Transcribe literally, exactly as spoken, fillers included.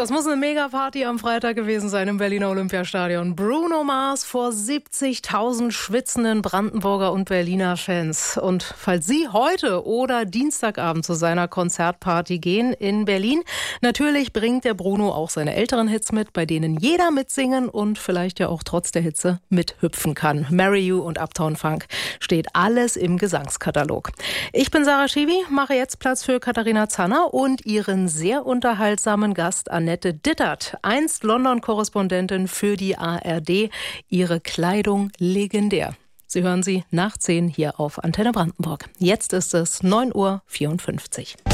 Das muss eine Mega-Party am Freitag gewesen sein im Berliner Olympiastadion. Bruno Mars vor siebzigtausend schwitzenden Brandenburger und Berliner Fans. Und falls Sie heute oder Dienstagabend zu seiner Konzertparty gehen in Berlin, natürlich bringt der Bruno auch seine älteren Hits mit, bei denen jeder mitsingen und vielleicht ja auch trotz der Hitze mithüpfen kann. Marry You und Uptown Funk steht alles im Gesangskatalog. Ich bin Sarah Schiwi, mache jetzt Platz für Katharina Zanner und ihren sehr unterhaltsamen Gast Annette Dittert, einst London-Korrespondentin für die A R D. Ihre Kleidung legendär. Sie hören sie nach zehn hier auf Antenne Brandenburg. Jetzt ist es neun Uhr vierundfünfzig.